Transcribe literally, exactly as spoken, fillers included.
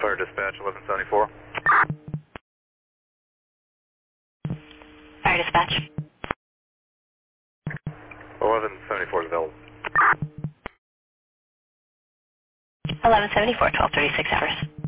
Fire dispatch eleven seventy-four. Fire dispatch. eleven seventy-four is available. eleven seventy-four, twelve thirty-six hours.